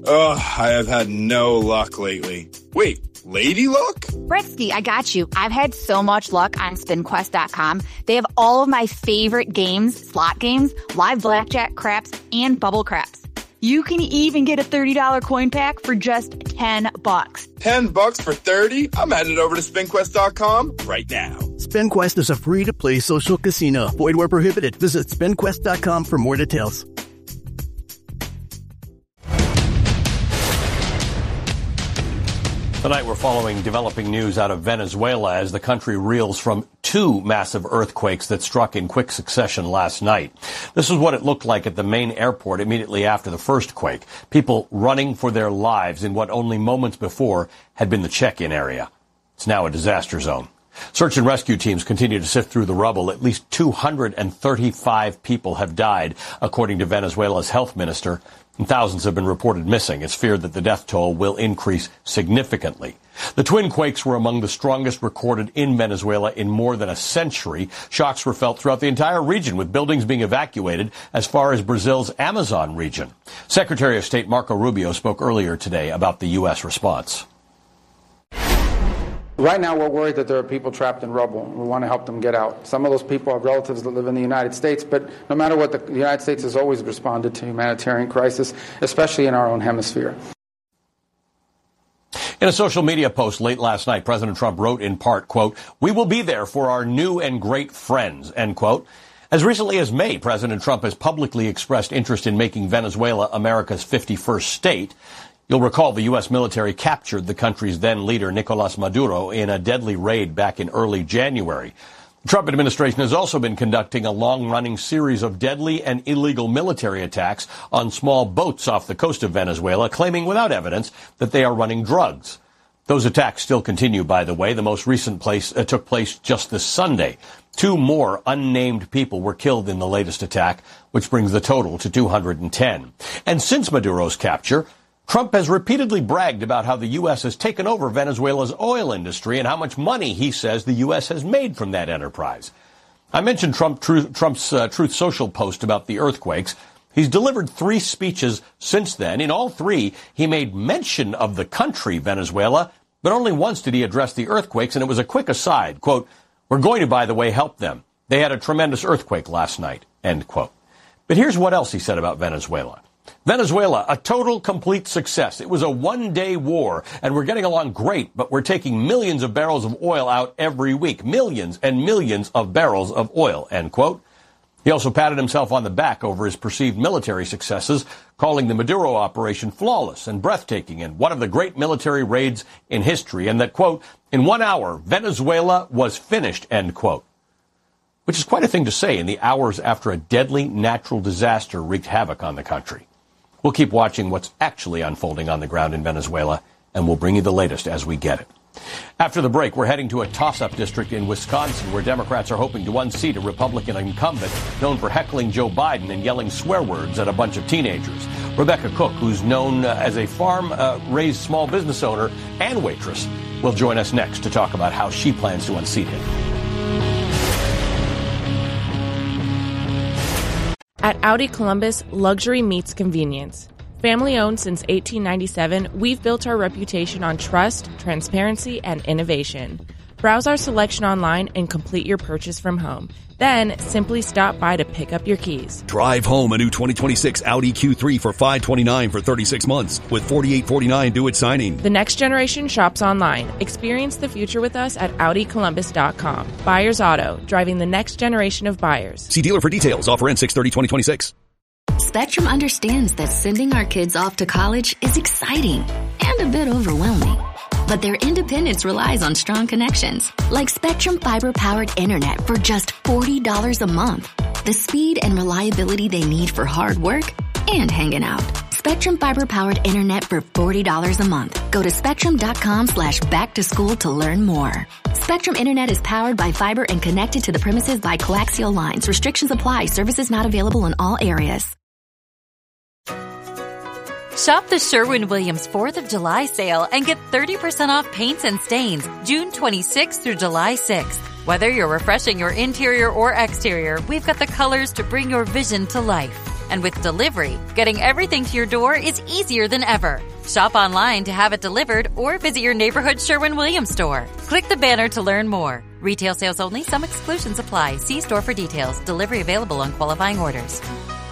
Ugh, I have had no luck lately. Wait, lady luck? Britsky, I got you. I've had so much luck on SpinQuest.com. They have all of my favorite games, slot games, live blackjack, craps, and bubble craps. You can even get a $30 coin pack for just $10. $10 for 30? I'm headed over to SpinQuest.com right now. SpinQuest is a free-to-play social casino. Void where prohibited. Visit SpinQuest.com for more details. Tonight we're following developing news out of Venezuela as the country reels from two massive earthquakes that struck in quick succession last night. This is what it looked like at the main airport immediately after the first quake. People running for their lives in what only moments before had been the check-in area. It's now a disaster zone. Search and rescue teams continue to sift through the rubble. At least 235 people have died, according to Venezuela's health minister, and thousands have been reported missing. It's feared that the death toll will increase significantly. The twin quakes were among the strongest recorded in Venezuela in more than a century. Shocks were felt throughout the entire region, with buildings being evacuated as far as Brazil's Amazon region. Secretary of State Marco Rubio spoke earlier today about the U.S. response. Right now, we're worried that there are people trapped in rubble. We want to help them get out. Some of those people have relatives that live in the United States, but no matter what, the United States has always responded to humanitarian crisis, especially in our own hemisphere. In a social media post late last night, President Trump wrote in part, quote, "We will be there for our new and great friends," end quote. As recently as May, President Trump has publicly expressed interest in making Venezuela America's 51st state. You'll recall the U.S. military captured the country's then leader, Nicolas Maduro, in a deadly raid back in early January. The Trump administration has also been conducting a long-running series of deadly and illegal military attacks on small boats off the coast of Venezuela, claiming without evidence that they are running drugs. Those attacks still continue, by the way. The most recent took place just this Sunday. 2 more unnamed people were killed in the latest attack, which brings the total to 210. And since Maduro's capture, Trump has repeatedly bragged about how the U.S. has taken over Venezuela's oil industry and how much money he says the U.S. has made from that enterprise. I mentioned Trump's Truth Social post about the earthquakes. He's delivered 3 speeches since then. In all 3, he made mention of the country, Venezuela, but only once did he address the earthquakes, and it was a quick aside. Quote, "We're going to, by the way, help them. They had a tremendous earthquake last night," end quote. But here's what else he said about Venezuela. Venezuela, a total, complete success. It was a one-day war, and we're getting along great, but we're taking millions of barrels of oil out every week. Millions and millions of barrels of oil, end quote. He also patted himself on the back over his perceived military successes, calling the Maduro operation flawless and breathtaking and one of the great military raids in history, and that, quote, "In 1 hour, Venezuela was finished," end quote. Which is quite a thing to say in the hours after a deadly natural disaster wreaked havoc on the country. We'll keep watching what's actually unfolding on the ground in Venezuela, and we'll bring you the latest as we get it. After the break, we're heading to a toss-up district in Wisconsin where Democrats are hoping to unseat a Republican incumbent known for heckling Joe Biden and yelling swear words at a bunch of teenagers. Rebecca Cook, who's known as a farm-raised small business owner and waitress, will join us next to talk about how she plans to unseat him. At Audi Columbus, luxury meets convenience. Family owned since 1897, we've built our reputation on trust, transparency, and innovation. Browse our selection online and complete your purchase from home. Then, simply stop by to pick up your keys. Drive home a new 2026 Audi Q3 for $529 for 36 months with $4,849 due at signing. The next generation shops online. Experience the future with us at AudiColumbus.com. Buyers Auto, driving the next generation of buyers. See dealer for details. Offer ends 6/30/2026. Spectrum understands that sending our kids off to college is exciting and a bit overwhelming. But their independence relies on strong connections, like Spectrum fiber-powered internet for just $40 a month. The speed and reliability they need for hard work and hanging out. Spectrum fiber-powered internet for $40 a month. Go to spectrum.com/back-to-school to learn more. Spectrum internet is powered by fiber and connected to the premises by coaxial lines. Restrictions apply. Services not available in all areas. Shop the Sherwin-Williams 4th of July sale and get 30% off paints and stains June 26th through July 6th. Whether you're refreshing your interior or exterior, we've got the colors to bring your vision to life. And with delivery, getting everything to your door is easier than ever. Shop online to have it delivered or visit your neighborhood Sherwin-Williams store. Click the banner to learn more. Retail sales only. Some exclusions apply. See store for details. Delivery available on qualifying orders.